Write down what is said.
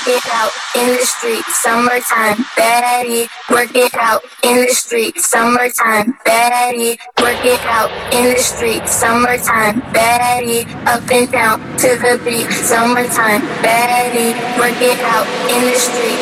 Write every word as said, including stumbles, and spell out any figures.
it out in the street, summertime, Betty. Work it out in the street, summertime, Betty. Work it out in the street, summertime, Betty. Up and down to the beat, summertime, Betty. Work it out in the street.